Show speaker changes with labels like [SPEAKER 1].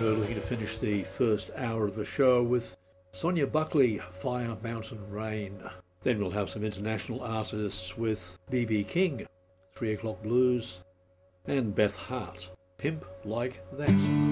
[SPEAKER 1] we're looking to finish the first hour of the show with Sonia Buckley, Fire Mountain Rain. Then we'll have some international artists with B.B. King, 3 O'Clock Blues, and Beth Hart, Pimp Like That.